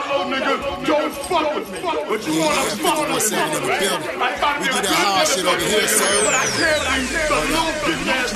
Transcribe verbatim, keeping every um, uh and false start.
Buffalo nigga, don't fuck with me. But you Yeah, wanna yeah, fuck with me. fifty-one seven in the building. I thought We it do was that hard good, shit over here, sir. but I can't be the little bitch ass